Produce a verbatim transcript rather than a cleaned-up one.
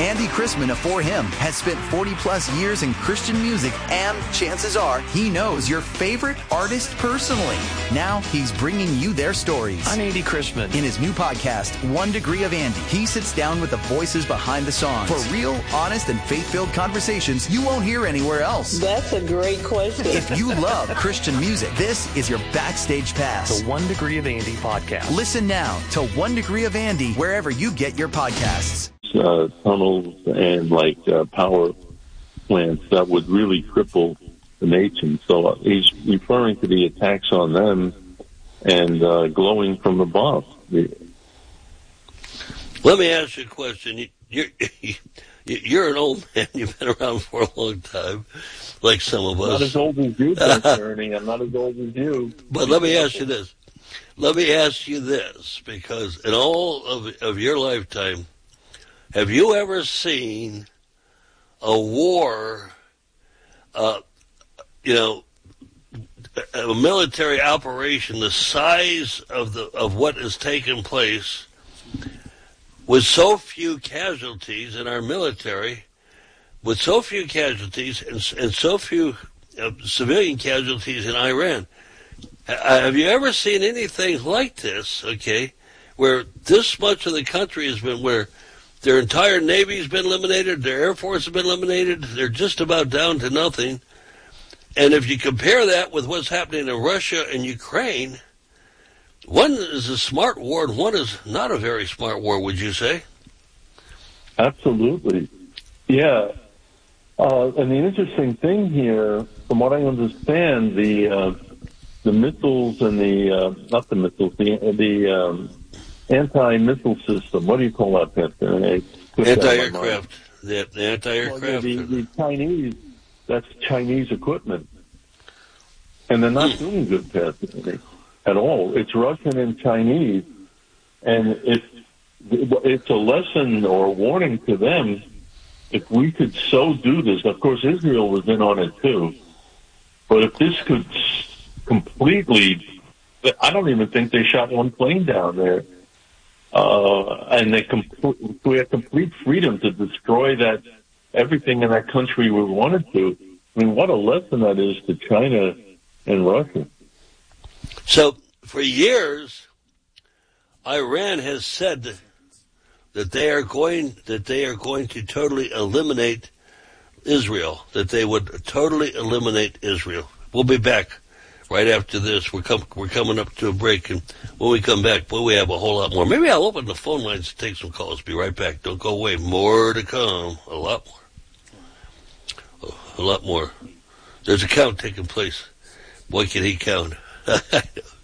Andy Chrisman of For Him has spent forty plus years in Christian music, and chances are he knows your favorite artist personally. Now he's bringing you their stories. I'm Andy Chrisman. In his new podcast, One Degree of Andy, he sits down with the voices behind the songs for real, honest, and faith-filled conversations you won't hear anywhere else. That's a great question. If you love Christian music, this is your backstage pass. The One Degree of Andy podcast. Listen now to One Degree of Andy wherever you get your podcasts. Uh, tunnels and like uh, power plants that would really cripple the nation. So uh, he's referring to the attacks on them and uh, glowing from above. Let me ask you a question. You, you're, you're an old man. You've been around for a long time, like some of us. Not as old as you, Ernie. I'm not as old as you. But let me ask you this. Let me ask you this, because in all of, of your lifetime, have you ever seen a war, uh, you know, a military operation the size of the of what has taken place with so few casualties in our military, with so few casualties and, and so few uh, civilian casualties in Iran? Have you ever seen anything like this, okay, where this much of the country has been, where their entire Navy has been eliminated, their Air Force has been eliminated, they're just about down to nothing. And if you compare that with what's happening in Russia and Ukraine, one is a smart war and one is not a very smart war, would you say? Absolutely. Yeah. Uh, and the interesting thing here, from what I understand, the uh, the missiles and the, uh, not the missiles, the, the um, anti-missile system, what do you call that, Pastor? Anti-aircraft. The, the anti-aircraft. Well, yeah, the, the Chinese, that's Chinese equipment. And they're not doing good, Pastor, at all. It's Russian and Chinese. And it's, it's a lesson or a warning to them. If we could so do this, of course, Israel was in on it too. But if this could completely, I don't even think they shot one plane down there. Uh, and they com- we have complete freedom to destroy that, everything in that country we wanted to. I mean, what a lesson that is to China and Russia. So, for years, Iran has said that they are going, that they are going to totally eliminate Israel, that they would totally eliminate Israel. We'll be back right after this. We're, com- we're coming up to a break, and when we come back, well, we have a whole lot more. Maybe I'll open the phone lines to take some calls. Be right back. Don't go away. More to come. A lot more. A lot more. There's a count taking place. Boy, can he count.